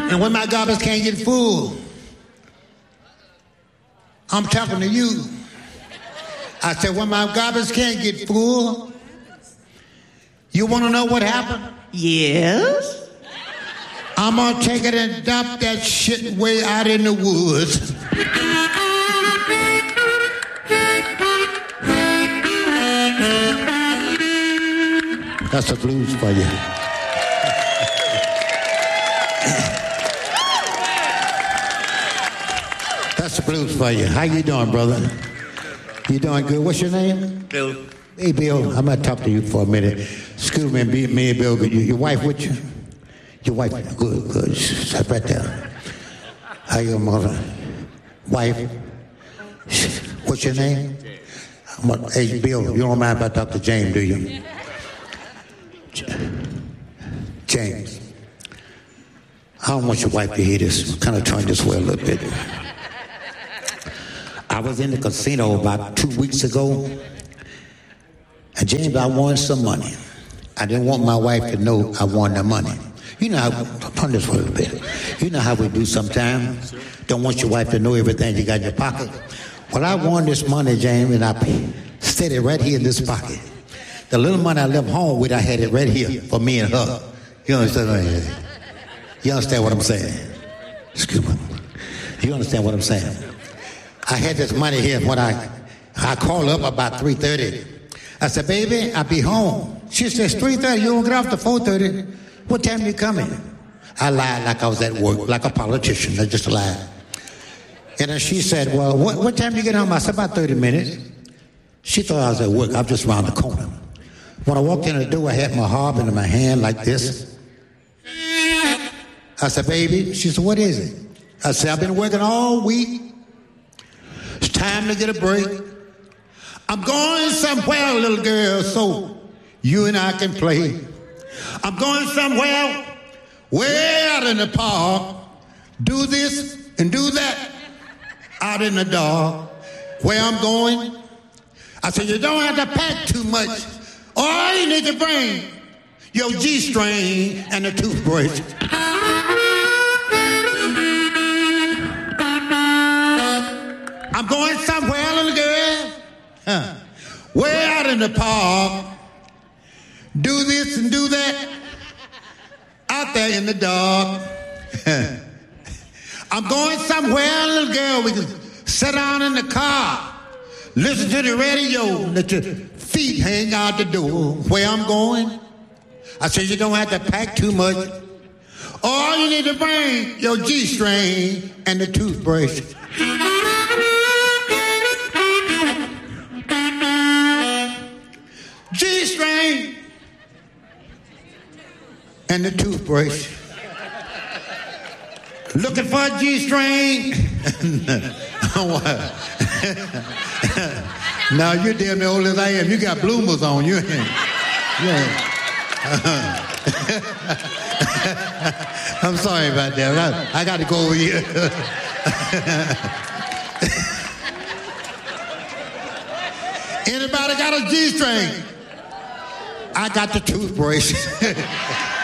And when my garbage can't get full, I'm talking to you. I said, when my garbage can't get full, you want to know what happened? Yes. I'm going to take it and dump that shit way out in the woods. That's the blues for you. That's the blues for you. How you doing, brother? You doing good? What's your name? Bill. Hey, Bill, I'm going to talk to you for a minute. Excuse me, me and Bill, your wife with you? Your wife, good. Stop right there. How your mother? Wife? What's your name? Hey, Bill, you don't mind if I talk to James, do you? James. I don't want your wife to hear this. Kind of turn this way a little bit. I was in the casino about 2 weeks ago. And James, I won some money. I didn't want my wife to know I won the money. You know how, turn this way a little bit. You know how we do sometimes. Don't want your wife to know everything you got in your pocket. Well, I won this money, James, and I set it right here in this pocket. The little money I left home with, I had it right here for me and her. You understand? You understand what I'm saying? Excuse me. You understand what I'm saying? I had this money here when I called up about 3:30. I said, baby, I'll be home. She says, 3:30, you don't get off to 4:30. What time you coming? I lied like I was at work, like a politician. I just lied. And then she said, well, what time you get home? I said, about 30 minutes. She thought I was at work. I was just around the corner. When I walked in the door, I had my harp in my hand like this. I said, baby. She said, what is it? I said, I've been working all week. It's time to get a break. I'm going somewhere, little girl, so you and I can play. I'm going somewhere way out in the park. Do this and do that out in the dark. Where I'm going, I said, you don't have to pack too much. All you need to bring your G-string and a toothbrush. I'm going somewhere, little girl. Way out in the park. Do this and do that out there in the dark. I'm going somewhere, little girl. We can sit down in the car, listen to the radio, let your feet hang out the door. Where I'm going, I said you don't have to pack too much. All you need to bring your G-string and the toothbrush. G-string and the toothbrush. Looking for a G-string? Now you're damn near old as I am. You got bloomers on. You ain't. I'm sorry about that. I got to go over here. Anybody got a G-string? I got the toothbrush.